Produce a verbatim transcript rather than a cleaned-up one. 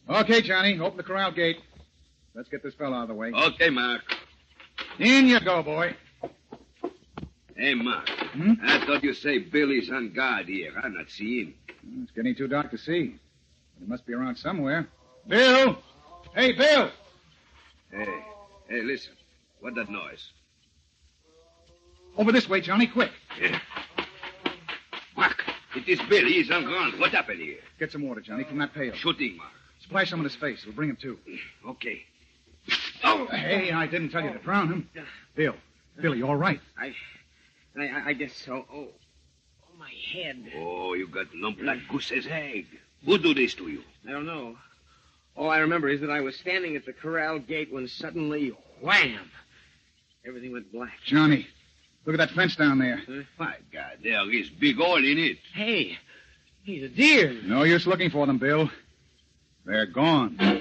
Okay, Johnny. Open the corral gate. Let's get this fellow out of the way. Okay, Mark. In you go, boy. Hey, Mark. Hmm? I thought you say Billy's on guard here. I not see him. It's getting too dark to see. He must be around somewhere. Bill! Hey, Bill! Hey, hey, listen. What that noise? Over this way, Johnny, quick. Yeah. Mark, it is Billy. He's on ground. What happened here? Get some water, Johnny, from that pail. Shooting, Mark. Splash some on his face. We'll bring him to. Okay. Oh! Hey, I didn't tell you to drown him. Bill. Bill, you all right? I, I, I guess so. Oh, oh, my head. Oh, you got lump like goose's egg. Who do this to you? I don't know. All I remember is that I was standing at the corral gate when suddenly, wham! Everything went black. Johnny, look at that fence down there. Huh? My God, there is big hole in it. Hey, he's a deer. No use looking for them, Bill. They're gone.